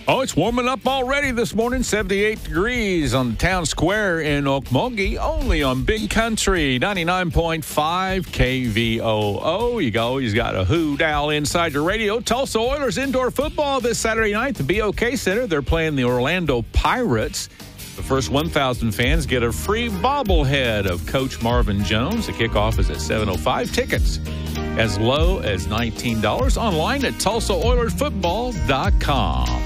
Oh, it's warming up already this morning. 78 degrees on the town square in Okmulgee, only on Big Country 99.5 KVOO. You always got a Who Dial inside your radio. Tulsa Oilers indoor football this Saturday night. The BOK Center, they're playing the Orlando Pirates. The first 1,000 fans get a free bobblehead of Coach Marvin Jones. The kickoff is at 7:05. Tickets as low as $19. Online at TulsaOilersFootball.com.